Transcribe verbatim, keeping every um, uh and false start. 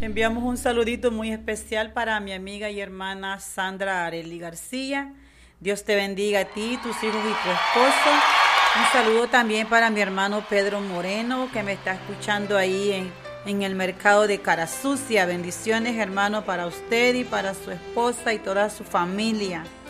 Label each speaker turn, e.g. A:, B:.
A: Enviamos un saludito muy especial para mi amiga y hermana Sandra Areli García. Dios te bendiga a ti, tus hijos y tu esposo. Un saludo también para mi hermano Pedro Moreno, que me está escuchando ahí en, en el mercado de Carasucia. Bendiciones, hermano, para usted y para su esposa y toda su familia.